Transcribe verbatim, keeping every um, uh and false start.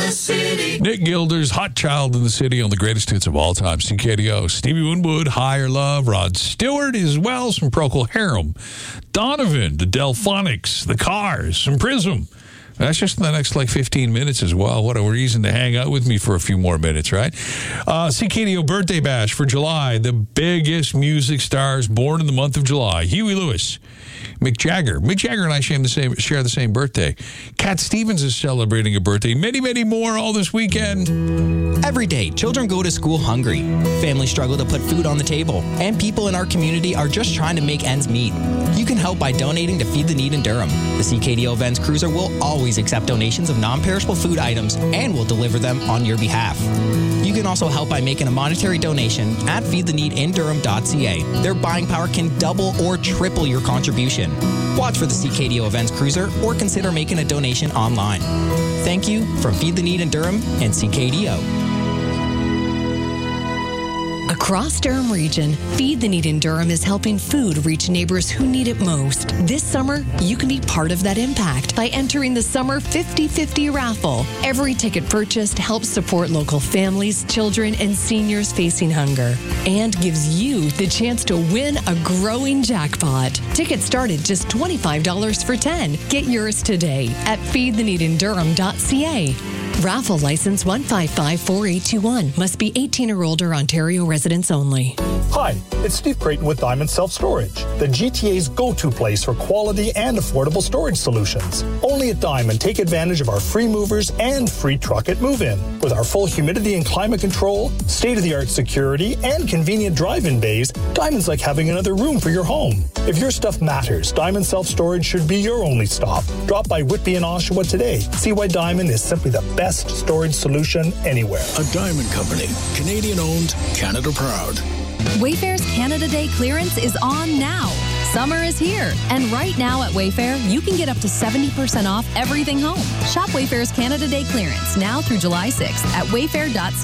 the city. Nick Gilder's Hot Child in the City on the greatest hits of all time, C K D O. Stevie Winwood, Higher Love. Rod Stewart as well, some Procol Harum. Donovan, the Delphonics, the Cars, some Prism. That's just in the next, like, fifteen minutes as well. What a reason to hang out with me for a few more minutes, right? Uh, C K D O Birthday Bash for July. The biggest music stars born in the month of July. Huey Lewis, Mick Jagger. Mick Jagger and I share the same, share the same birthday. Cat Stevens is celebrating a birthday. Many, many more all this weekend. Every day, children go to school hungry. Families struggle to put food on the table. And people in our community are just trying to make ends meet. You can help by donating to Feed the Need in Durham. The C K D O Events Cruiser will always accept donations of non-perishable food items and will deliver them on your behalf. You can also help by making a monetary donation at feed the need in durham dot c a. Their buying power can double or triple your contribution. Watch for the C K D O Events Cruiser or consider making a donation online. Thank you from Feed the Need in Durham and C K D O. Across Durham Region, Feed the Need in Durham is helping food reach neighbors who need it most. This summer, you can be part of that impact by entering the Summer fifty fifty raffle. Every ticket purchased helps support local families, children, and seniors facing hunger, and gives you the chance to win a growing jackpot. Tickets start at just twenty-five dollars for ten. Get yours today at feed the need in durham dot c a. Raffle license one five five four eight two one. Must be eighteen or older, Ontario residents only. Hi, it's Steve Creighton with Diamond Self-Storage, the G T A's go-to place for quality and affordable storage solutions. Only at Diamond, take advantage of our free movers and free truck at move-in. With our full humidity and climate control, state-of-the-art security, and convenient drive-in bays, Diamond's like having another room for your home. If your stuff matters, Diamond Self-Storage should be your only stop. Drop by Whitby and Oshawa today. See why Diamond is simply the best storage solution anywhere. A Diamond Company, Canadian-owned, Canada proud. Wayfair's Canada Day clearance is on now. Summer is here, and right now at Wayfair, you can get up to seventy percent off everything home. Shop Wayfair's Canada Day clearance now through July sixth at wayfair dot c a.